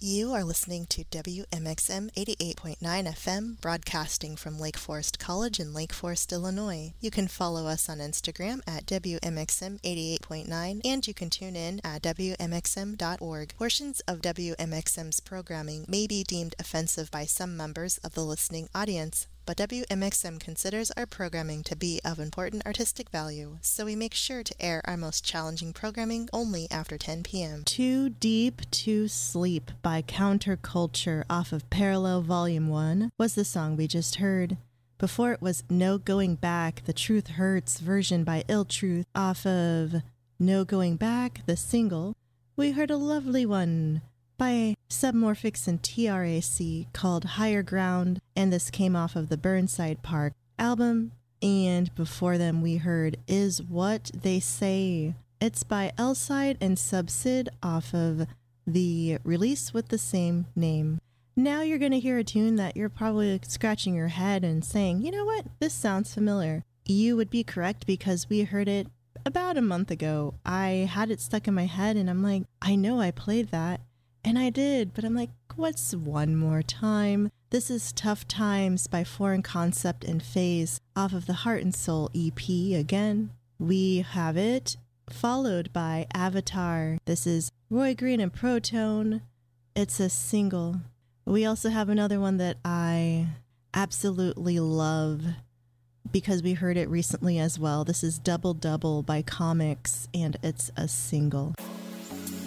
You are listening to WMXM 88.9 FM, broadcasting from Lake Forest College in Lake Forest, Illinois. You can follow us on Instagram at WMXM 88.9, and you can tune in at WMXM.org. Portions of WMXM's programming may be deemed offensive by some members of the listening audience, but WMXM considers our programming to be of important artistic value, so we make sure to air our most challenging programming only after 10 p.m. Too Deep to Sleep by Counterculture off of Parallel Volume 1 was the song we just heard. Before it was No Going Back, the Truth Hurts version by Ill Truth off of No Going Back, the single. We heard a lovely one by Submorphics and TRAC called Higher Ground, and this came off of the Burnside Park album. And before them we heard Is What They Say. It's by Elside and Subsid off of the release with the same name. Now you're going to hear a tune that you're probably scratching your head and saying, you know what, this sounds familiar. You would be correct because we heard it about a month ago. I had it stuck in my head and I'm like, I know I played that. And I did, but I'm like, what's one more time? This is Tough Times by Foreign Concept and Phase off of the Heart and Soul EP again. We have it followed by Avatar. This is Roy Green and Protone. It's a single. We also have another one that I absolutely love because we heard it recently as well. This is Double Double by Comics, and it's a single.